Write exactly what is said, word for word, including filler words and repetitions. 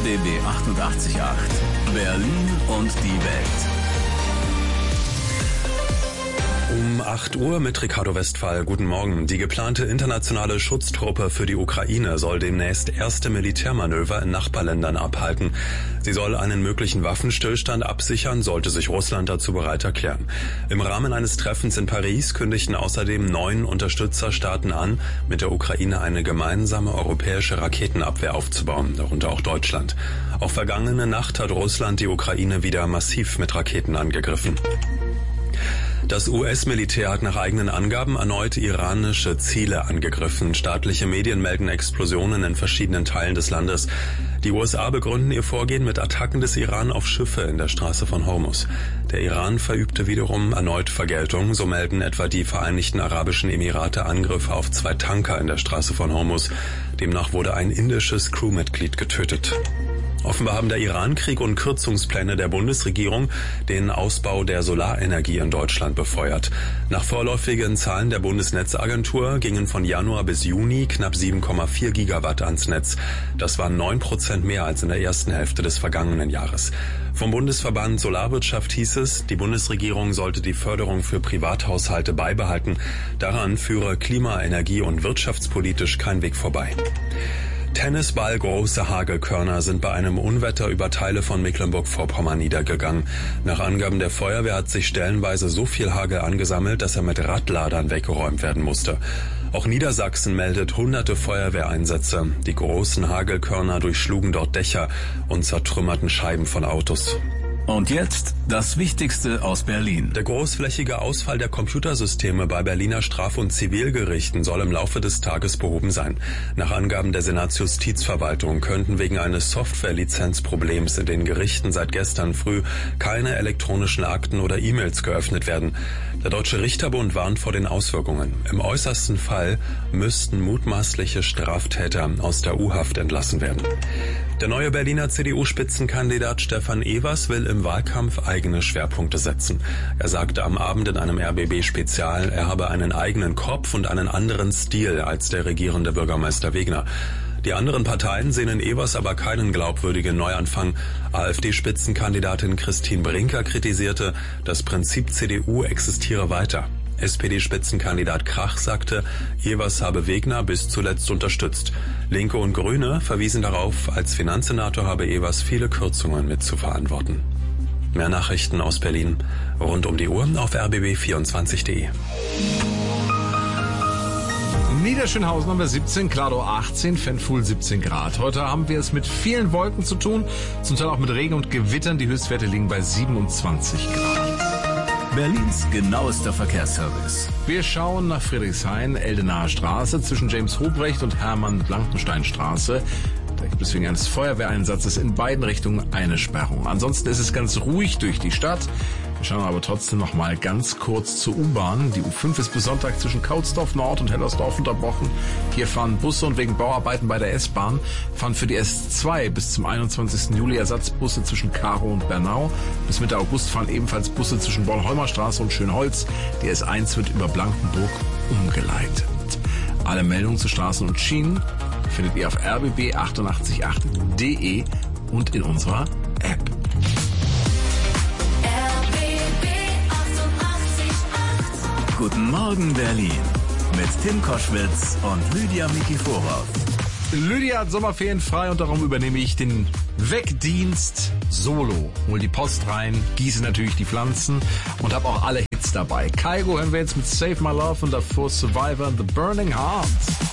B B achtundachtzig Komma acht. Berlin und die Welt. Um acht Uhr mit Ricardo Westphal. Guten Morgen. Die geplante internationale Schutztruppe für die Ukraine soll demnächst erste Militärmanöver in Nachbarländern abhalten. Sie soll einen möglichen Waffenstillstand absichern, sollte sich Russland dazu bereit erklären. Im Rahmen eines Treffens in Paris kündigten außerdem neun Unterstützerstaaten an, mit der Ukraine eine gemeinsame europäische Raketenabwehr aufzubauen, darunter auch Deutschland. Auch vergangene Nacht hat Russland die Ukraine wieder massiv mit Raketen angegriffen. Das U S-Militär hat nach eigenen Angaben erneut iranische Ziele angegriffen. Staatliche Medien melden Explosionen in verschiedenen Teilen des Landes. Die U S A begründen ihr Vorgehen mit Attacken des Iran auf Schiffe in der Straße von Hormuz. Der Iran verübte wiederum erneut Vergeltung. So melden etwa die Vereinigten Arabischen Emirate Angriffe auf zwei Tanker in der Straße von Hormuz. Demnach wurde ein indisches Crewmitglied getötet. Offenbar haben der Iran-Krieg und Kürzungspläne der Bundesregierung den Ausbau der Solarenergie in Deutschland befeuert. Nach vorläufigen Zahlen der Bundesnetzagentur gingen von Januar bis Juni knapp sieben Komma vier Gigawatt ans Netz. Das waren neun Prozent mehr als in der ersten Hälfte des vergangenen Jahres. Vom Bundesverband Solarwirtschaft hieß es, die Bundesregierung sollte die Förderung für Privathaushalte beibehalten. Daran führe klima-, energie- und wirtschaftspolitisch kein Weg vorbei. Tennisball große Hagelkörner sind bei einem Unwetter über Teile von Mecklenburg-Vorpommern niedergegangen. Nach Angaben der Feuerwehr hat sich stellenweise so viel Hagel angesammelt, dass er mit Radladern weggeräumt werden musste. Auch Niedersachsen meldet hunderte Feuerwehreinsätze. Die großen Hagelkörner durchschlugen dort Dächer und zertrümmerten Scheiben von Autos. Und jetzt das Wichtigste aus Berlin. Der großflächige Ausfall der Computersysteme bei Berliner Straf- und Zivilgerichten soll im Laufe des Tages behoben sein. Nach Angaben der Senatsjustizverwaltung könnten wegen eines Software-Lizenzproblems in den Gerichten seit gestern früh keine elektronischen Akten oder E-Mails geöffnet werden. Der Deutsche Richterbund warnt vor den Auswirkungen. Im äußersten Fall müssten mutmaßliche Straftäter aus der U-Haft entlassen werden. Der neue Berliner C D U-Spitzenkandidat Stefan Evers will im Wahlkampf eigene Schwerpunkte setzen. Er sagte am Abend in einem R B B-Spezial, er habe einen eigenen Kopf und einen anderen Stil als der regierende Bürgermeister Wegner. Die anderen Parteien sehen in Evers aber keinen glaubwürdigen Neuanfang. AfD-Spitzenkandidatin Christine Brinker kritisierte, das Prinzip C D U existiere weiter. S P D-Spitzenkandidat Krach sagte, Evers habe Wegner bis zuletzt unterstützt. Linke und Grüne verwiesen darauf, als Finanzsenator habe Evers viele Kürzungen mit zu verantworten. Mehr Nachrichten aus Berlin rund um die Uhr auf r b b vierundzwanzig punkt d e. Niederschönhausen haben wir siebzehn, Klado achtzehn, Fenfuhl siebzehn Grad. Heute haben wir es mit vielen Wolken zu tun, zum Teil auch mit Regen und Gewittern. Die Höchstwerte liegen bei siebenundzwanzig Grad. Berlins genauester Verkehrsservice. Wir schauen nach Friedrichshain, Eldenaer Straße, zwischen James Hobrecht und Hermann-Blankenstein Straße. Da gibt es wegen eines Feuerwehreinsatzes in beiden Richtungen eine Sperrung. Ansonsten ist es ganz ruhig durch die Stadt. Wir schauen aber trotzdem noch mal ganz kurz zur U-Bahn. Die U fünf ist bis Sonntag zwischen Kautsdorf Nord und Hellersdorf unterbrochen. Hier fahren Busse und wegen Bauarbeiten bei der S-Bahn fahren für die S zwei bis zum einundzwanzigsten Juli Ersatzbusse zwischen Karow und Bernau. Bis Mitte August fahren ebenfalls Busse zwischen Bornholmer Straße und Schönholz. Die S eins wird über Blankenburg umgeleitet. Alle Meldungen zu Straßen und Schienen findet ihr auf r b b achtundachtzig Komma acht punkt d e und in unserer App. Guten Morgen Berlin mit Tim Koschwitz und Lydia Mikiforov. Lydia hat Sommerferien frei und darum übernehme ich den Wegdienst solo. Hol die Post rein, gieße natürlich die Pflanzen und habe auch alle Hits dabei. Kygo hören wir jetzt mit Save My Love und davor Survivor and the Burning Hearts.